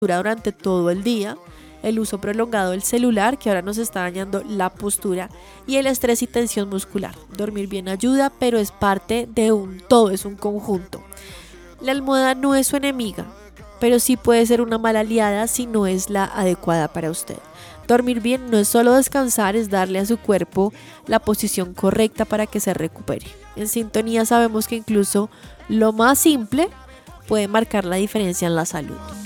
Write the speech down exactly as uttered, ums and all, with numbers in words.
durante todo el día, el uso prolongado del celular, que ahora nos está dañando la postura, y el estrés y tensión muscular. Dormir bien ayuda, pero es parte de un todo, es un conjunto. La almohada no es su enemiga, pero sí puede ser una mala aliada si no es la adecuada para usted. Dormir bien no es solo descansar, es darle a su cuerpo la posición correcta para que se recupere. En Sintonía sabemos que incluso lo más simple puede marcar la diferencia en la salud.